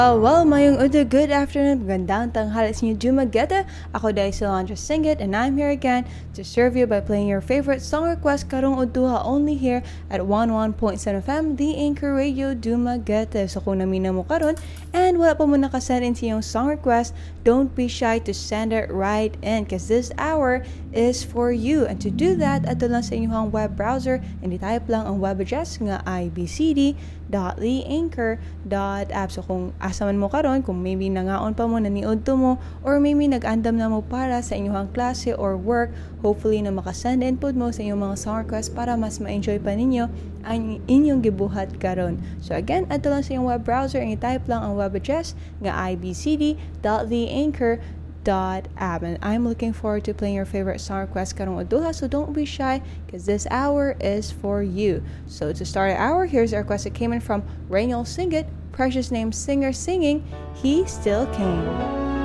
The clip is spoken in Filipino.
Well, mayong udo, good afternoon, magandang tanghali sa inyo, Jumageta. Ako dahil si Landra Singit, and I'm here again to serve you by playing your favorite song request karong uduha only here at 11.7 FM, the Anchor Radio, Jumageta. So kung namina mo karon and wala pa mo nakasend in sa iyong song request, don't be shy to send it right in because this hour is for you. And to do that, ato lang sa inyong web browser and i-type lang ang web address nga ibcd.theanchor.app. So kung asa man mo karon, kung maybe nangaon pa mo, naniod to mo, or maybe nag-andam na mo para sa inyong klase or work, hopefully na makasend input mo sa inyong mga song request para mas ma-enjoy pa ninyo ang inyong gibuhat karon. So again, ato lang sa inyong web browser and i-type lang ang web address nga ibcd.theanchor.app. And I'm looking forward to playing your favorite song request karong uduha, so don't be shy because this hour is for you. So to start our hour, here's a request that came in from Raynel Singit, Precious Name Singer, singing He Still Came.